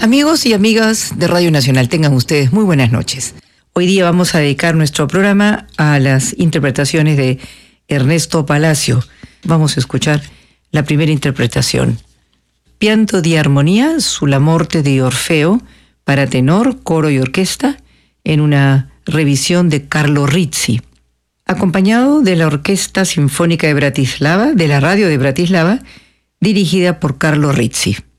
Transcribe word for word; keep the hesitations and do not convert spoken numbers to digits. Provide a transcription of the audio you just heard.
Amigos y amigas de Radio Nacional, tengan ustedes muy buenas noches. Hoy día vamos a dedicar nuestro programa a las interpretaciones de Ernesto Palacio. Vamos a escuchar la primera interpretación. Pianto di armonía sulla morte di Orfeo para tenor, coro y orquesta en una revisión de Carlo Rizzi, acompañado de la Orquesta Sinfónica de Bratislava, de la Radio de Bratislava, dirigida por Carlo Rizzi.